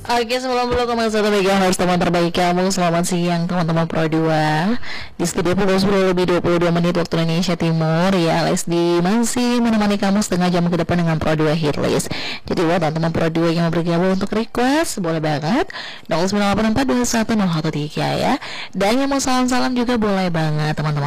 Oke, sebelum belum kembali satu lagi harus teman terbaik kamu. Selamat siang teman-teman Pro 2. Di studio pukul 10 lebih 22 menit waktu Indonesia Timur. Ya, Lesdi masih menemani kamu setengah jam ke depan dengan Pro 2 Hitlist. Jadi buat teman-teman Pro 2 yang mau bergabung untuk request, boleh banget 0984210113 ya. Dan yang mau salam-salam juga boleh banget teman-teman